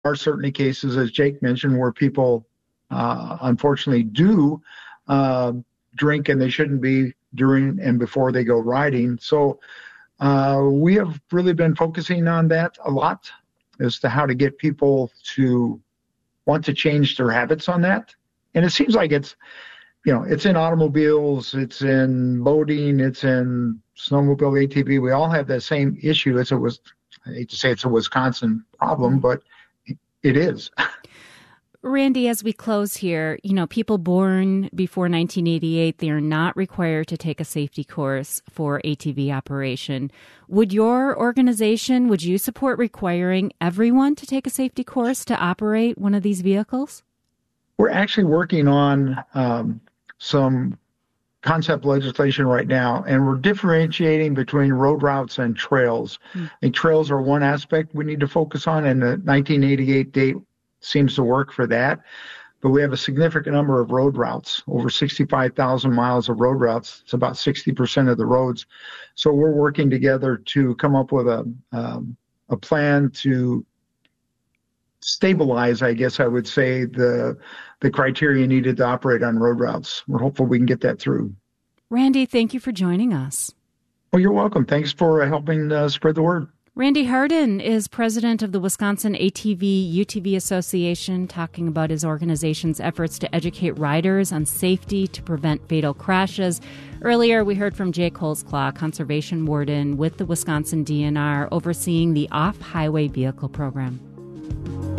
are certainly cases, as Jake mentioned, where people unfortunately do drink and they shouldn't be during and before they go riding. So we have really been focusing on that a lot as to how to get people to want to change their habits on that. And it seems like it's in automobiles, it's in boating, it's in snowmobile, ATV. We all have that same issue. I hate to say it's a Wisconsin problem, but it is. Randy, as we close here, people born before 1988, they are not required to take a safety course for ATV operation. Would you support requiring everyone to take a safety course to operate one of these vehicles? We're actually working on some concept legislation right now, and we're differentiating between road routes and trails. And trails are one aspect we need to focus on, and the 1988 date seems to work for that. But we have a significant number of road routes, over 65,000 miles of road routes. It's about 60% of the roads. So we're working together to come up with a plan to stabilize, I guess I would say, the criteria needed to operate on road routes. We're hopeful we can get that through. Randy, thank you for joining us. Well, you're welcome. Thanks for helping spread the word. Randy Hardin is president of the Wisconsin ATV UTV Association, talking about his organization's efforts to educate riders on safety to prevent fatal crashes. Earlier, we heard from Jake Holzclaw, conservation warden with the Wisconsin DNR, overseeing the off-highway vehicle program.